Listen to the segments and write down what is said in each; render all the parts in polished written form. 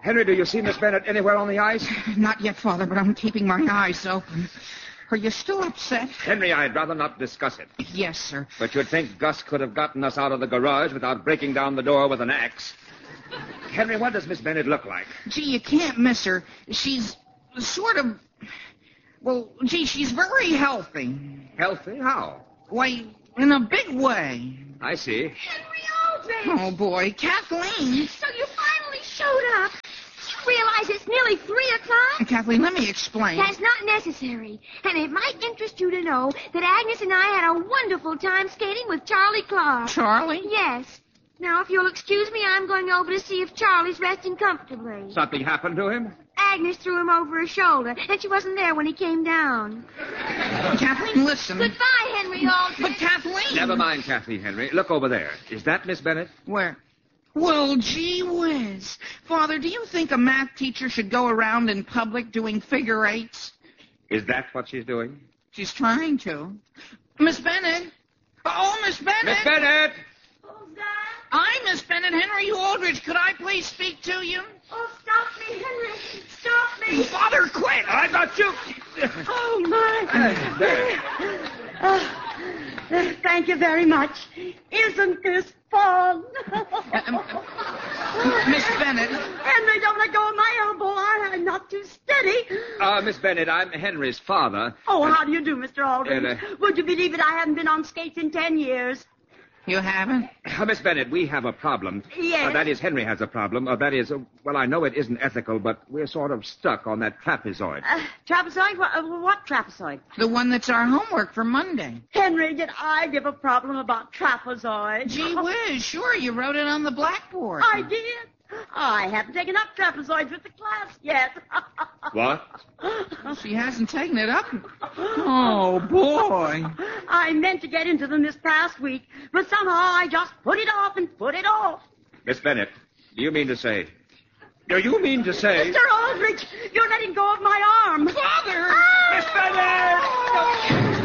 Henry, do you see Miss Bennett anywhere on the ice? Not yet, Father, but I'm keeping my eyes open. Are you still upset? Henry, I'd rather not discuss it. Yes, sir. But you'd think Gus could have gotten us out of the garage without breaking down the door with an axe. Henry, what does Miss Bennett look like? Gee, you can't miss her. She's sort of... Well, gee, she's very healthy. Healthy? How? Why, in a big way. I see. Henry Aldrich! Oh, boy. Kathleen. So you finally showed up. You realize it's nearly 3 o'clock? Kathleen, let me explain. That's not necessary. And it might interest you to know that Agnes and I had a wonderful time skating with Charlie Clark. Charlie? Yes. Now, if you'll excuse me, I'm going over to see if Charlie's resting comfortably. Something happened to him? Agnes threw him over her shoulder, and she wasn't there when he came down. Kathleen, listen. Goodbye, Henry Aldrich. But Kathleen... Never mind, Kathleen, Henry. Look over there. Is that Miss Bennett? Where? Well, gee whiz. Father, do you think a math teacher should go around in public doing figure eights? Is that what she's doing? She's trying to. Miss Bennett. Oh, Miss Bennett. Miss Bennett! Who's that? I'm Miss Bennett. Henry Aldrich. Could I please speak to you? Oh, stop me, Henry. Stop me. Father, quick. I got you! Oh, my. There. Thank you very much. Isn't this fun? Miss Bennett. Henry, don't let go of my elbow. I'm not too steady. Miss Bennett, I'm Henry's father. Oh, how do you do, Mr. Aldrich? And, Would you believe it? I haven't been on skates in 10 years. You haven't? Miss Bennett, we have a problem. Yes. That is, Henry has a problem. That is, well, I know it isn't ethical, but we're sort of stuck on that trapezoid. Trapezoid? What trapezoid? The one that's our homework for Monday. Henry, did I give a problem about trapezoid? Gee whiz, sure, you wrote it on the blackboard. I did. I haven't taken up trapezoids with the class yet. What? She hasn't taken it up. Oh, boy. I meant to get into them this past week, but somehow I just put it off and put it off. Miss Bennett, do you mean to say... Mr. Aldrich, you're letting go of my arm. Father! Miss Bennett!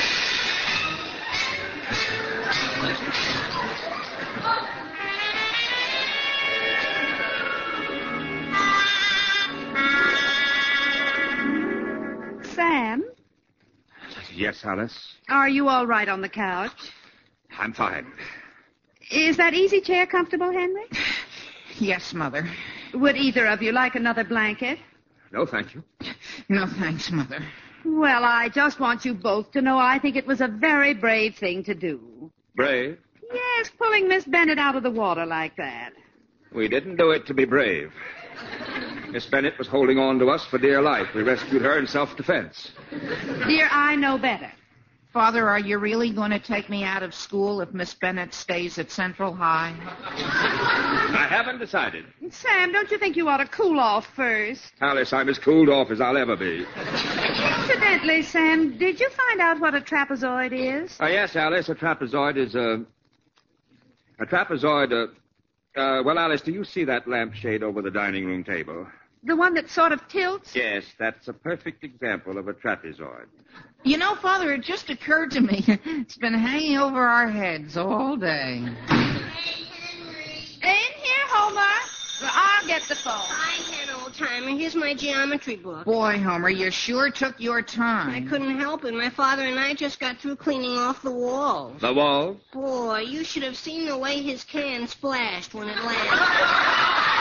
Sam, Yes, Alice? are you all right on the couch? I'm fine. Is that easy chair comfortable, Henry? Yes, Mother. Would either of you like another blanket? No, thank you. No, thanks, Mother. Well, I just want you both to know I think it was a very brave thing to do. Brave? Yes, pulling Miss Bennett out of the water like that. We didn't do it to be brave. Miss Bennett was holding on to us for dear life. We rescued her in self-defense. Dear, I know better. Father, are you really going to take me out of school if Miss Bennett stays at Central High? I haven't decided. Sam, don't you think you ought to cool off first? Alice, I'm as cooled off as I'll ever be. Incidentally, Sam, did you find out what a trapezoid is? Yes, Alice, a trapezoid is a trapezoid, well, Alice, do you see that lampshade over the dining room table? The one that sort of tilts? Yes, that's a perfect example of a trapezoid. You know, Father, it just occurred to me. It's been hanging over our heads all day. Hey, Henry. In here, Homer. I'll get the phone. I had old-timer. Here's my geometry book. Boy, Homer, you sure took your time. I couldn't help it. My father and I just got through cleaning off the walls. The walls? Boy, you should have seen the way his can splashed when it landed.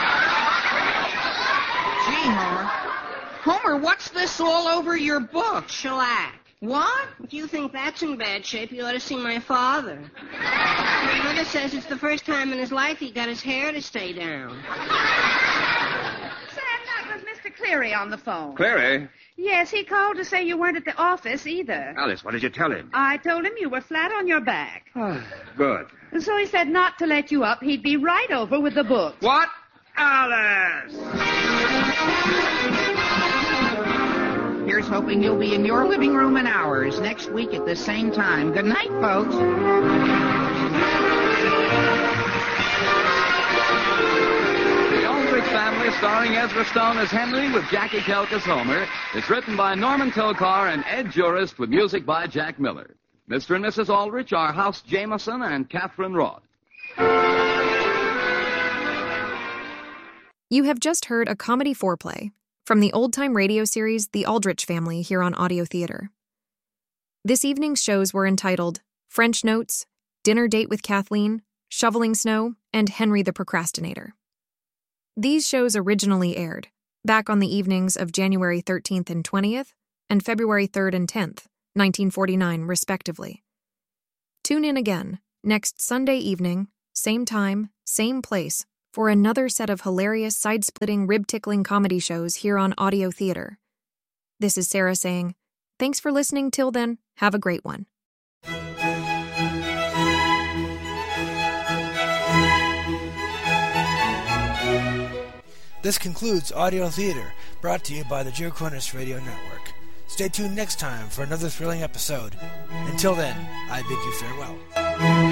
Gee, Homer. Homer, what's this all over your book? Shellac. What? If you think that's in bad shape, you ought to see my father. My mother says it's the first time in his life he got his hair to stay down. Sam, that was Mr. Cleary on the phone. Clary? Yes, he called to say you weren't at the office either. Alice, what did you tell him? I told him you were flat on your back. Good. So he said not to let you up. He'd be right over with the book. What? Alice! Here's hoping you'll be in your living room in ours next week at the same time. Good night, folks. The Aldrich Family, starring Ezra Stone as Henry with Jackie Kelk as Homer, is written by Norman Tokar and Ed Jurist with music by Jack Miller. Mr. and Mrs. Aldrich are House Jameson and Catherine Roth. You have just heard a comedy foreplay from the old-time radio series The Aldrich Family here on Audio Theater. This evening's shows were entitled French Notes, Dinner Date with Kathleen, Shoveling Snow, and Henry the Procrastinator. These shows originally aired back on the evenings of January 13th and 20th and February 3rd and 10th, 1949, respectively. Tune in again next Sunday evening, same time, same place, for another set of hilarious, side-splitting, rib-tickling comedy shows here on Audio Theater. This is Sarah saying, thanks for listening. Till then, have a great one. This concludes Audio Theater, brought to you by the Joe Cornish Radio Network. Stay tuned next time for another thrilling episode. Until then, I bid you farewell.